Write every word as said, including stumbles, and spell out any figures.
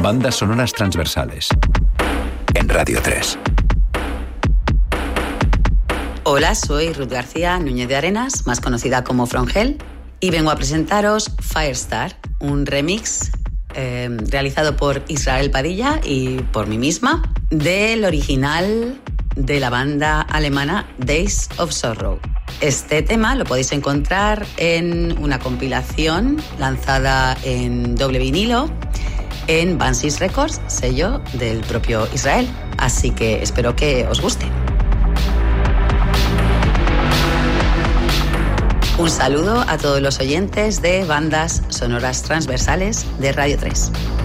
Bandas sonoras transversales. En Radio tres. Hola, soy Ruth García Núñez de Arenas, más conocida como From Hell, y vengo a presentaros Firestar, un remix eh, realizado por Israel Padilla y por mí misma del original de la banda alemana Days of Sorrow. Este tema lo podéis encontrar en una compilación lanzada en doble vinilo en Banshees Records, sello del propio Israel. Así que espero que os guste. Un saludo a todos los oyentes de Bandas Sonoras Transversales de Radio tres.